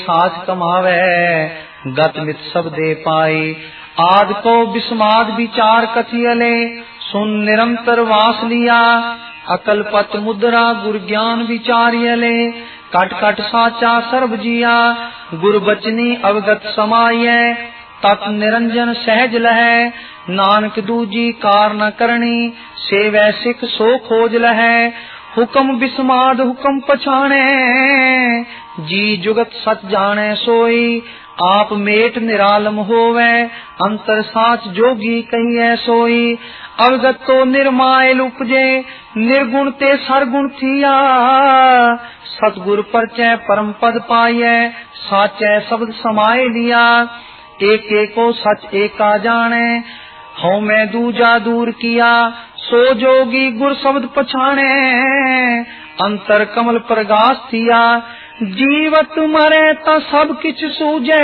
साज कमावे गत मित सब दे पाए। आद को विस्माद विचार कथियले सुन निरंतर वास लिया। अकल पत मुद्रा गुर ज्ञान विचारियले कट कट साचा सर्व जिया। गुर बचनी अवगत समाये तत् निरंजन सहज लहै। नानक दूजी कार न करनी सेवै सिख सो खोज लहै। हुक्म विस्माद हुक्म पछाणे जी जुगत सच जाने सोई। आप मेट निरालम होवे अंतर साच जोगी कहिए सोई। अवगत तो निर्मायल उपजे निर्गुण ते सरगुण थिया। सतगुर परचै परम पद पाइयै साचै शब्द समाये लिया। एक एको सच एका जाने हौ मैं दूजा दूर किया। सो जोगी गुर शब्द पछाणे अंतर कमल प्रगास थिया। जीवत मरे ता सब किछ सूझे